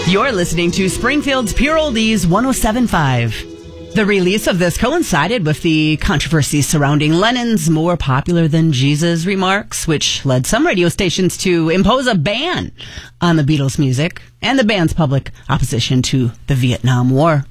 You're listening to Springfield's Pure Oldies 107.5. The release of this coincided with the controversy surrounding Lennon's "more popular than Jesus" remarks, which led some radio stations to impose a ban on the Beatles' music and the band's public opposition to the Vietnam War.